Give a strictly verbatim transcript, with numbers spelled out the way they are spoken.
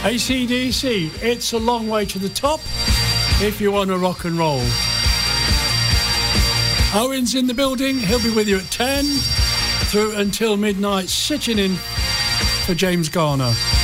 A C D C, It's a Long Way to the Top, if you want to rock and roll. Owen's in the building. He'll be with you at ten through until midnight, sitting in for James Garner.